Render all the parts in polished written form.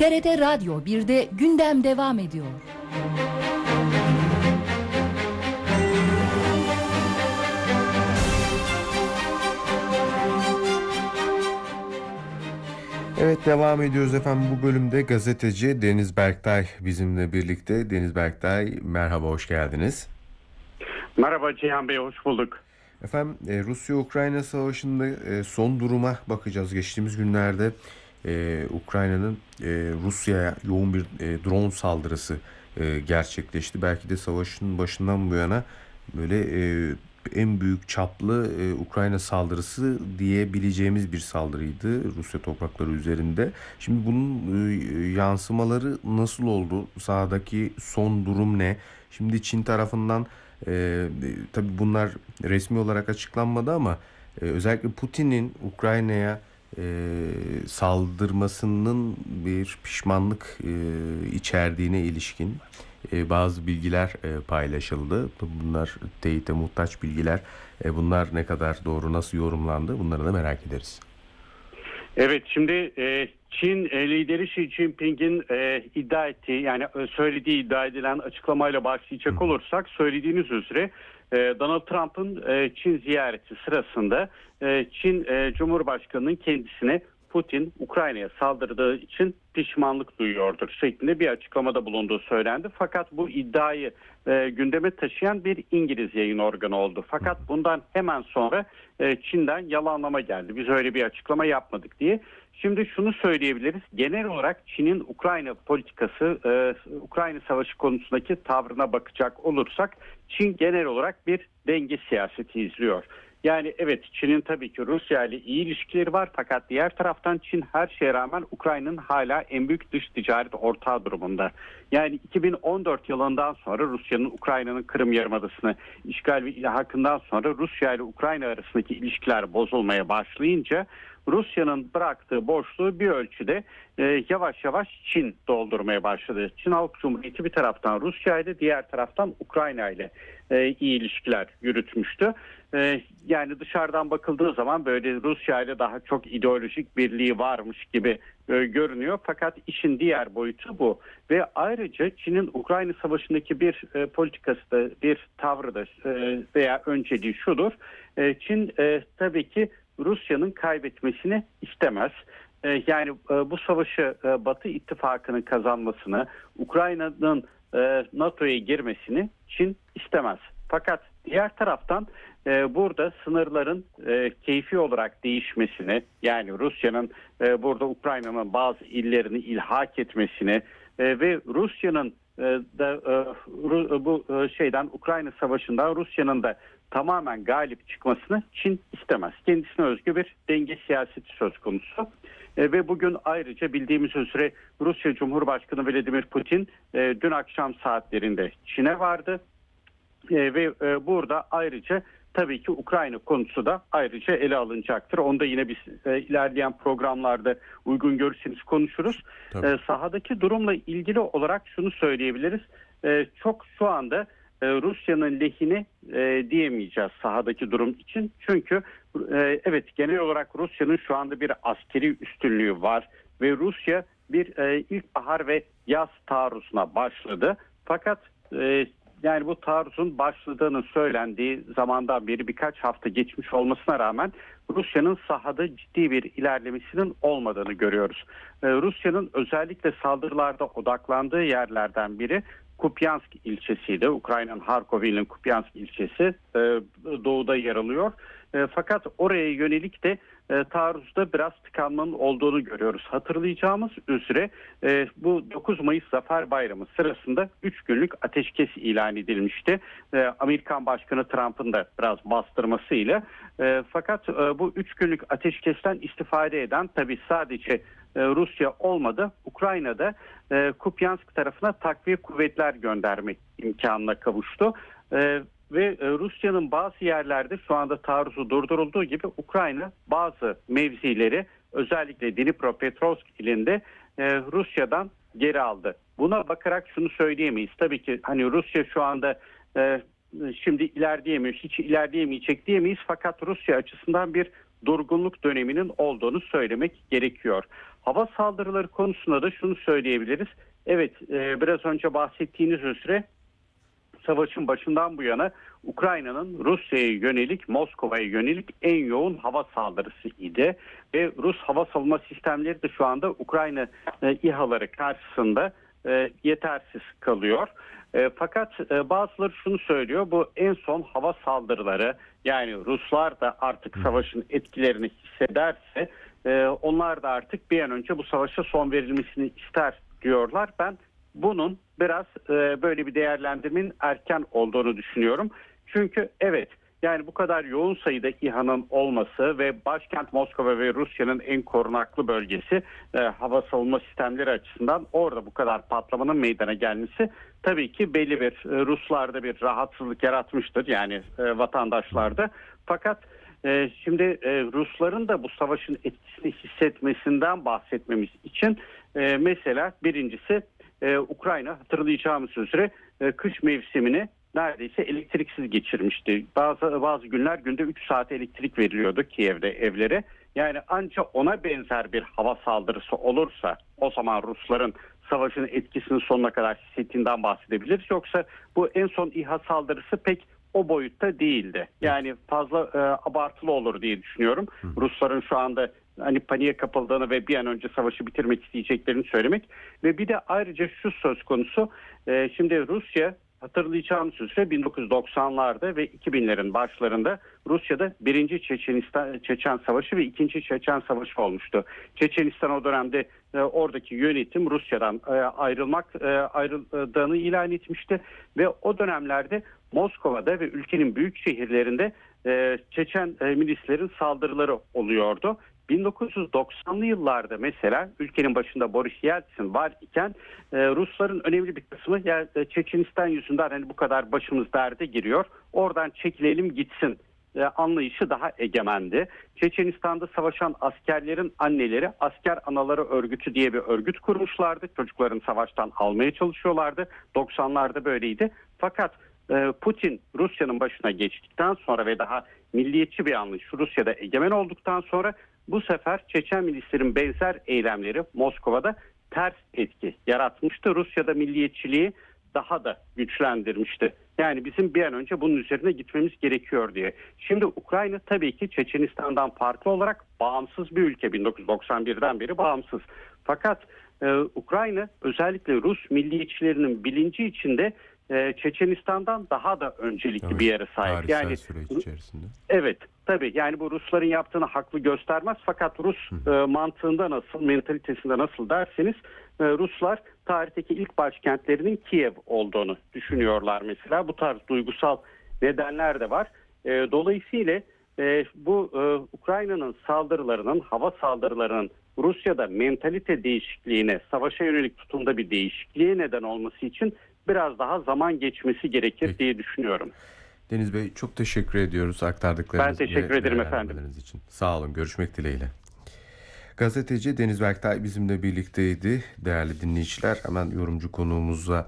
TRT Radyo 1'de gündem devam ediyor. Evet, devam ediyoruz efendim. Bu bölümde gazeteci Deniz Berktay bizimle birlikte. Deniz Berktay, merhaba, hoş geldiniz. Merhaba Cihan Bey, hoş bulduk. Efendim, Rusya-Ukrayna savaşında son duruma bakacağız. Geçtiğimiz günlerde Ukrayna'nın Rusya'ya yoğun bir drone saldırısı gerçekleşti. Belki de savaşın başından bu yana böyle en büyük çaplı Ukrayna saldırısı diyebileceğimiz bir saldırıydı Rusya toprakları üzerinde. Şimdi bunun yansımaları nasıl oldu? Sahadaki son durum ne? Şimdi Çin tarafından tabii bunlar resmi olarak açıklanmadı ama özellikle Putin'in Ukrayna'ya saldırmasının bir pişmanlık içerdiğine ilişkin bazı bilgiler paylaşıldı. Bunlar teyite muhtaç bilgiler. Bunlar ne kadar doğru, nasıl yorumlandı? Bunları da merak ederiz. Evet, şimdi Çin lideri Xi Jinping'in iddia ettiği, yani söylediği iddia edilen açıklamayla başlayacak olursak, söylediğiniz üzere Donald Trump'ın Çin ziyareti sırasında Çin Cumhurbaşkanı'nın kendisine Putin Ukrayna'ya saldırdığı için pişmanlık duyuyordur şeklinde bir açıklamada bulunduğu söylendi. Fakat bu iddiayı gündeme taşıyan bir İngiliz yayın organı oldu. Fakat bundan hemen sonra Çin'den yalanlama geldi. Biz öyle bir açıklama yapmadık diye. Şimdi şunu söyleyebiliriz. Genel olarak Çin'in Ukrayna politikası, Ukrayna savaşı konusundaki tavrına bakacak olursak, Çin genel olarak bir denge siyaseti izliyor. Yani evet, Çin'in tabii ki Rusya ile iyi ilişkileri var, fakat diğer taraftan Çin her şeye rağmen Ukrayna'nın hala en büyük dış ticaret ortağı durumunda. Yani 2014 yılından sonra Rusya'nın Ukrayna'nın Kırım Yarımadası'nı işgal ve ilhakından sonra Rusya ile Ukrayna arasındaki ilişkiler bozulmaya başlayınca Rusya'nın bıraktığı boşluğu bir ölçüde yavaş yavaş Çin doldurmaya başladı. Çin Halk Cumhuriyeti bir taraftan Rusya ile, diğer taraftan Ukrayna ile iyi ilişkiler yürütmüştü. Yani dışarıdan bakıldığı zaman böyle Rusya ile daha çok ideolojik birliği varmış gibi görünüyor. Fakat işin diğer boyutu bu. Ve ayrıca Çin'in Ukrayna Savaşı'ndaki bir politikası da, bir tavrı da veya önceliği şudur. Çin tabii ki Rusya'nın kaybetmesini istemez. Yani bu savaşı Batı ittifakının kazanmasını, Ukrayna'nın NATO'ya girmesini Çin istemez. Fakat diğer taraftan burada sınırların keyfi olarak değişmesini, yani Rusya'nın burada Ukrayna'nın bazı illerini ilhak etmesini ve Rusya'nın bu Ukrayna Savaşı'ndan Rusya'nın da tamamen galip çıkmasını Çin istemez. Kendisine özgü bir denge siyaseti söz konusu. Ve bugün ayrıca bildiğimiz üzere Rusya Cumhurbaşkanı Vladimir Putin dün akşam saatlerinde Çin'e vardı. Ve burada ayrıca tabii ki Ukrayna konusu da ayrıca ele alınacaktır. Onu da yine biz ilerleyen programlarda uygun görürseniz konuşuruz. Sahadaki durumla ilgili olarak şunu söyleyebiliriz. Çok şu anda Rusya'nın lehine diyemeyeceğiz sahadaki durum için. Çünkü evet, genel olarak Rusya'nın şu anda bir askeri üstünlüğü var ve Rusya bir ilkbahar ve yaz taarruzuna başladı. Fakat yani bu taarruzun başladığını söylendiği zamandan beri birkaç hafta geçmiş olmasına rağmen Rusya'nın sahada ciddi bir ilerlemesinin olmadığını görüyoruz. Rusya'nın özellikle saldırılarda odaklandığı yerlerden biri Kupyansk ilçesiydi. Ukrayna'nın Harkov'un Kupyansk ilçesi doğuda yer alıyor. Fakat oraya yönelik de taarruzda biraz tıkanmanın olduğunu görüyoruz. Hatırlayacağımız üzere bu 9 Mayıs Zafer Bayramı sırasında 3 günlük ateşkes ilan edilmişti. Amerikan Başkanı Trump'ın da biraz bastırmasıyla. Fakat bu 3 günlük ateşkesten istifade eden tabii sadece Rusya olmadı. Ukrayna'da Kupyansk tarafına takviye kuvvetler göndermek imkanına kavuştu. Ve Rusya'nın bazı yerlerde şu anda taarruzu durdurulduğu gibi Ukrayna bazı mevzileri, özellikle Dnipropetrovsk ilinde Rusya'dan geri aldı. Buna bakarak şunu söyleyemeyiz. Tabii ki hani Rusya şu anda şimdi ilerleyemiyor, hiç ilerleyemeyecek diyemeyiz. Fakat Rusya açısından bir durgunluk döneminin olduğunu söylemek gerekiyor. Hava saldırıları konusunda da şunu söyleyebiliriz. Evet, biraz önce bahsettiğiniz üzere savaşın başından bu yana Ukrayna'nın Rusya'ya yönelik, Moskova'ya yönelik en yoğun hava saldırısı idi. Ve Rus hava savunma sistemleri de şu anda Ukrayna İHA'ları karşısında yetersiz kalıyor. Fakat bazıları şunu söylüyor, bu en son hava saldırıları, yani Ruslar da artık savaşın etkilerini hissederse onlar da artık bir an önce bu savaşa son verilmesini ister diyorlar. Ben bunun biraz böyle bir değerlendirmenin erken olduğunu düşünüyorum. Çünkü evet, yani bu kadar yoğun sayıda İHA'nın olması ve başkent Moskova ve Rusya'nın en korunaklı bölgesi hava savunma sistemleri açısından orada bu kadar patlamanın meydana gelmesi tabii ki belli bir Ruslarda bir rahatsızlık yaratmıştır, yani vatandaşlarda. Fakat şimdi Rusların da bu savaşın etkisini hissetmesinden bahsetmemiz için mesela birincisi Ukrayna, hatırlayacağımız üzere kış mevsimini neredeyse elektriksiz geçirmişti. Bazı günler günde 3 saat elektrik veriliyordu Kiev'de evlere. Yani ancak ona benzer bir hava saldırısı olursa o zaman Rusların savaşın etkisini sonuna kadar hissettiğinden bahsedebiliriz. Yoksa bu en son İHA saldırısı pek o boyutta değildi. Yani fazla abartılı olur diye düşünüyorum. Rusların şu anda hani paniğe kapıldığını ve bir an önce savaşı bitirmek isteyeceklerini söylemek. Ve bir de ayrıca şu söz konusu, şimdi Rusya, hatırlayacağınız üzere 1990'larda ve 2000'lerin başlarında Rusya'da 1. Çeçen Savaşı ve 2. Çeçen Savaşı olmuştu. Çeçenistan o dönemde oradaki yönetim Rusya'dan ayrıldığını ilan etmişti ve o dönemlerde Moskova'da ve ülkenin büyük şehirlerinde Çeçen milislerin saldırıları oluyordu. 1990'lı yıllarda mesela ülkenin başında Boris Yeltsin var iken Rusların önemli bir kısmı Çeçenistan yüzünden hani bu kadar başımız derde giriyor, oradan çekilelim gitsin anlayışı daha egemendi. Çeçenistan'da savaşan askerlerin anneleri Asker Anaları Örgütü diye bir örgüt kurmuşlardı. Çocuklarını savaştan almaya çalışıyorlardı. 90'larda böyleydi. Fakat Putin Rusya'nın başına geçtikten sonra ve daha milliyetçi bir anlayış Rusya'da egemen olduktan sonra bu sefer Çeçen milislerin benzer eylemleri Moskova'da ters etki yaratmıştı. Rusya'da milliyetçiliği daha da güçlendirmişti. Yani bizim bir an önce bunun üzerine gitmemiz gerekiyor diye. Şimdi Ukrayna tabii ki Çeçenistan'dan farklı olarak bağımsız bir ülke. 1991'den beri bağımsız. Fakat Ukrayna özellikle Rus milliyetçilerinin bilinci içinde Çeçenistan'dan daha da öncelikli bir yere sahip. Yani süreç içerisinde. Evet, tabii yani bu Rusların yaptığını haklı göstermez, fakat Rus mantığında nasıl, mentalitesinde nasıl derseniz Ruslar tarihteki ilk başkentlerinin Kiev olduğunu düşünüyorlar mesela. Bu tarz duygusal nedenler de var. Dolayısıyla bu Ukrayna'nın saldırılarının, hava saldırılarının Rusya'da mentalite değişikliğine, savaşa yönelik tutumda bir değişikliğe neden olması için biraz daha zaman geçmesi gerekir diye düşünüyorum. Deniz Bey, çok teşekkür ediyoruz aktardıklarınız Ben teşekkür ederim efendim. için. Sağ olun. Görüşmek dileğiyle. Gazeteci Deniz Berktay bizimle birlikteydi. Değerli dinleyiciler, hemen yorumcu konuğumuzla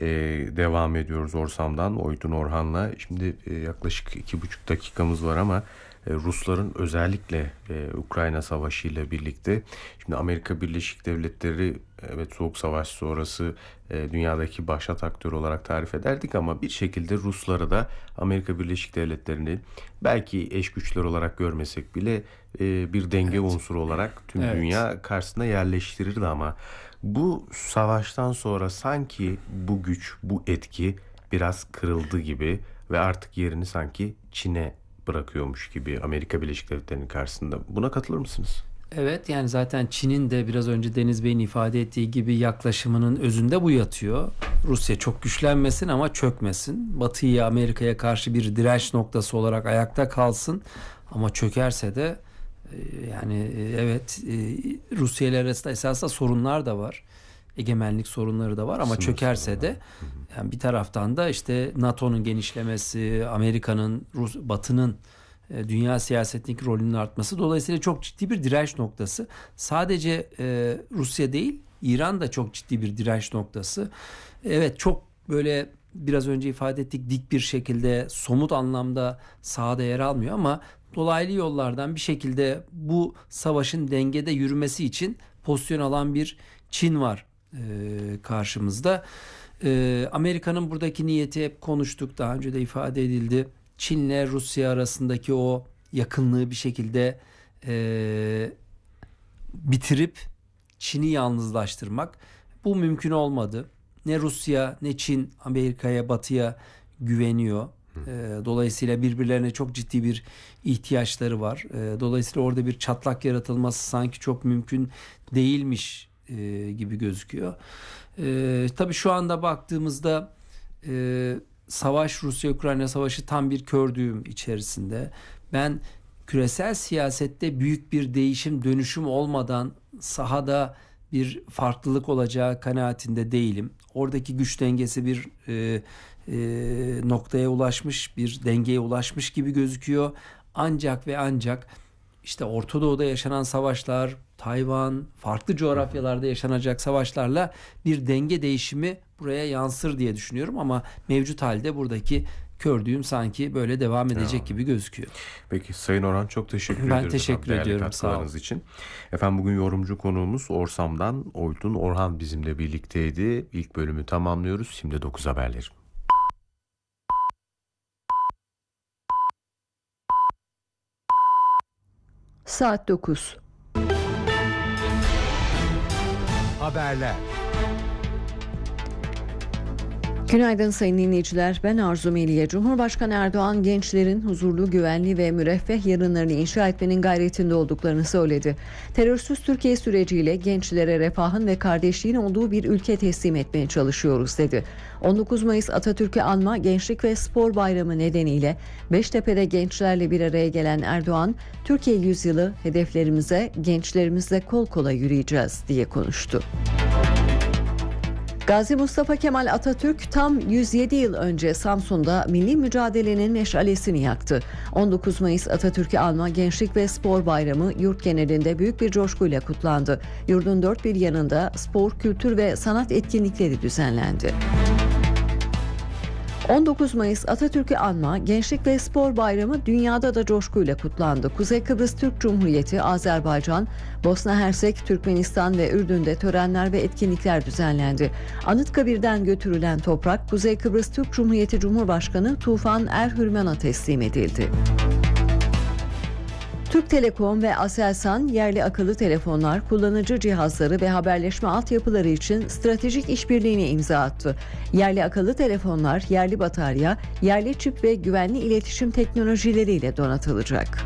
devam ediyoruz Orsam'dan Oytun Orhan'la. Şimdi yaklaşık 2,5 dakikamız var ama Rusların özellikle Ukrayna Savaşı ile birlikte, şimdi Amerika Birleşik Devletleri, evet, Soğuk Savaş sonrası dünyadaki başat aktör olarak tarif ederdik ama bir şekilde Rusları da Amerika Birleşik Devletleri'ni belki eş güçler olarak görmesek bile bir denge unsuru olarak tüm dünya karşısına yerleştirirdi ama bu savaştan sonra sanki bu güç, bu etki biraz kırıldı gibi ve artık yerini sanki Çin'e bırakıyormuş gibi Amerika Birleşik Devletleri'nin karşısında. Buna katılır mısınız? Evet, yani zaten Çin'in de biraz önce Deniz Bey'in ifade ettiği gibi yaklaşımının özünde bu yatıyor. Rusya çok güçlenmesin ama çökmesin. Batı'ya, Amerika'ya karşı bir direnç noktası olarak ayakta kalsın ama çökerse de yani evet, Rusya ile arasında esasında sorunlar da var. Egemenlik sorunları da var ama çökerse de yani bir taraftan da işte NATO'nun genişlemesi, Amerika'nın, Batı'nın dünya siyasetindeki rolünün artması dolayısıyla çok ciddi bir direnç noktası. Sadece Rusya değil, İran da çok ciddi bir direnç noktası. Evet, çok böyle biraz önce ifade ettik, dik bir şekilde somut anlamda sahada yer almıyor ama dolaylı yollardan bir şekilde bu savaşın dengede yürümesi için pozisyon alan bir Çin var karşımızda. Amerika'nın buradaki niyeti hep konuştuk, daha önce de ifade edildi. Çin'le Rusya arasındaki o yakınlığı bir şekilde bitirip Çin'i yalnızlaştırmak. Bu mümkün olmadı. Ne Rusya ne Çin Amerika'ya, Batı'ya güveniyor. Dolayısıyla birbirlerine çok ciddi bir ihtiyaçları var. Dolayısıyla orada bir çatlak yaratılması sanki çok mümkün değilmiş gibi gözüküyor. Tabii şu anda baktığımızda savaş, Rusya-Ukrayna savaşı tam bir kör düğüm içerisinde. Ben küresel siyasette büyük bir değişim, dönüşüm olmadan sahada bir farklılık olacağı kanaatinde değilim. Oradaki güç dengesi bir noktaya ulaşmış, bir dengeye ulaşmış gibi gözüküyor. Ancak ve ancak işte Orta Doğu'da yaşanan savaşlar, Tayvan, farklı coğrafyalarda yaşanacak savaşlarla bir denge değişimi buraya yansır diye düşünüyorum. Ama mevcut halde buradaki kör düğüm sanki böyle devam edecek gibi gözüküyor. Peki Sayın Orhan, çok teşekkür ediyorum. Ben teşekkür ediyorum. Sağ olun. için. Efendim bugün yorumcu konuğumuz Orsam'dan Oytun Orhan bizimle birlikteydi. İlk bölümü tamamlıyoruz. Şimdi 9 haberleri. Saat 9. Haberler. Günaydın sayın dinleyiciler. Ben Arzu Meliye. Cumhurbaşkanı Erdoğan gençlerin huzurlu, güvenli ve müreffeh yarınlarını inşa etmenin gayretinde olduklarını söyledi. Terörsüz Türkiye süreciyle gençlere refahın ve kardeşliğin olduğu bir ülke teslim etmeye çalışıyoruz dedi. 19 Mayıs Atatürk'ü anma Gençlik ve Spor Bayramı nedeniyle Beştepe'de gençlerle bir araya gelen Erdoğan, Türkiye yüzyılı hedeflerimize gençlerimizle kol kola yürüyeceğiz diye konuştu. Gazi Mustafa Kemal Atatürk tam 107 yıl önce Samsun'da milli mücadelenin meşalesini yaktı. 19 Mayıs Atatürk'ü anma Gençlik ve Spor Bayramı yurt genelinde büyük bir coşkuyla kutlandı. Yurdun dört bir yanında spor, kültür ve sanat etkinlikleri düzenlendi. 19 Mayıs Atatürk'ü anma Gençlik ve Spor Bayramı dünyada da coşkuyla kutlandı. Kuzey Kıbrıs Türk Cumhuriyeti, Azerbaycan, Bosna Hersek, Türkmenistan ve Ürdün'de törenler ve etkinlikler düzenlendi. Anıtkabir'den götürülen toprak Kuzey Kıbrıs Türk Cumhuriyeti Cumhurbaşkanı Tufan Erhürman'a teslim edildi. Türk Telekom ve Aselsan yerli akıllı telefonlar, kullanıcı cihazları ve haberleşme altyapıları için stratejik işbirliğine imza attı. Yerli akıllı telefonlar, yerli batarya, yerli çip ve güvenli iletişim teknolojileriyle donatılacak.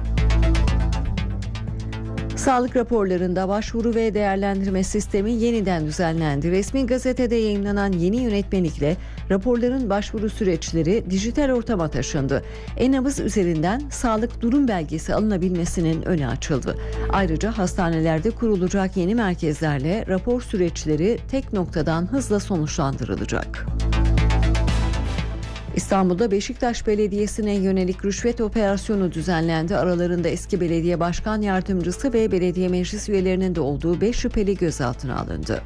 Sağlık raporlarında başvuru ve değerlendirme sistemi yeniden düzenlendi. Resmi gazetede yayınlanan yeni yönetmelikle raporların başvuru süreçleri dijital ortama taşındı. E-nabız üzerinden sağlık durum belgesi alınabilmesinin önü açıldı. Ayrıca hastanelerde kurulacak yeni merkezlerle rapor süreçleri tek noktadan hızla sonuçlandırılacak. İstanbul'da Beşiktaş Belediyesi'ne yönelik rüşvet operasyonu düzenlendi. Aralarında eski belediye başkan yardımcısı ve belediye meclis üyelerinin de olduğu 5 şüpheli gözaltına alındı.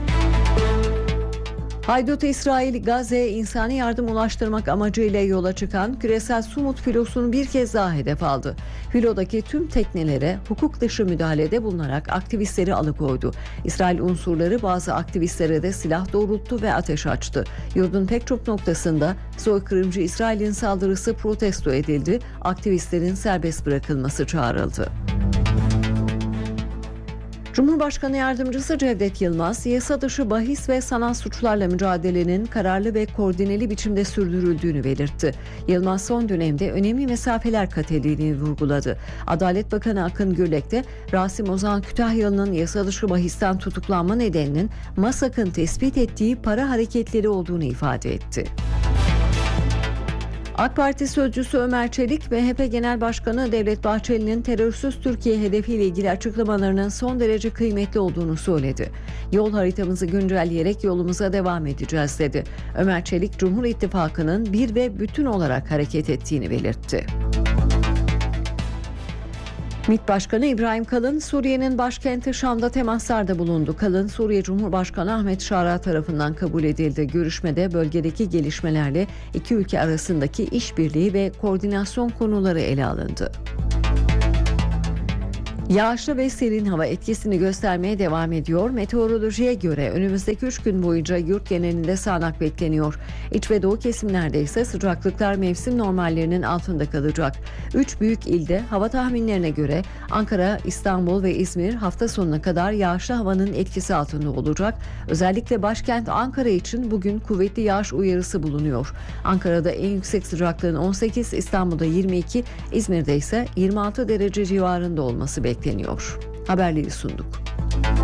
Haydut İsrail, Gazze'ye insani yardım ulaştırmak amacıyla yola çıkan küresel Sumut filosunu bir kez daha hedef aldı. Filodaki tüm teknelere hukuk dışı müdahalede bulunarak aktivistleri alıkoydu. İsrail unsurları bazı aktivistlere de silah doğrulttu ve ateş açtı. Yurdun pek çok noktasında soykırımcı İsrail'in saldırısı protesto edildi. Aktivistlerin serbest bırakılması çağrıldı. Cumhurbaşkanı Yardımcısı Cevdet Yılmaz, yasa dışı bahis ve sanal suçlarla mücadelenin kararlı ve koordineli biçimde sürdürüldüğünü belirtti. Yılmaz son dönemde önemli mesafeler kat edildiğini vurguladı. Adalet Bakanı Akın Gürlek de Rasim Ozan Kütahyalı'nın yasa dışı bahisten tutuklanma nedeninin MASAK'ın tespit ettiği para hareketleri olduğunu ifade etti. AK Parti sözcüsü Ömer Çelik, MHP Genel Başkanı Devlet Bahçeli'nin terörsüz Türkiye hedefiyle ilgili açıklamalarının son derece kıymetli olduğunu söyledi. Yol haritamızı güncelleyerek yolumuza devam edeceğiz dedi. Ömer Çelik, Cumhur İttifakı'nın bir ve bütün olarak hareket ettiğini belirtti. MİT Başkanı İbrahim Kalın, Suriye'nin başkenti Şam'da temaslarda bulundu. Kalın, Suriye Cumhurbaşkanı Ahmet Şara tarafından kabul edildi. Görüşmede bölgedeki gelişmelerle iki ülke arasındaki işbirliği ve koordinasyon konuları ele alındı. Yağışlı ve serin hava etkisini göstermeye devam ediyor. Meteorolojiye göre önümüzdeki 3 gün boyunca yurt genelinde sağanak bekleniyor. İç ve doğu kesimlerde ise sıcaklıklar mevsim normallerinin altında kalacak. 3 büyük ilde hava tahminlerine göre Ankara, İstanbul ve İzmir hafta sonuna kadar yağışlı havanın etkisi altında olacak. Özellikle başkent Ankara için bugün kuvvetli yağış uyarısı bulunuyor. Ankara'da en yüksek sıcaklığın 18, İstanbul'da 22, İzmir'de ise 26 derece civarında olması bekleniyor. Haberleri sunduk.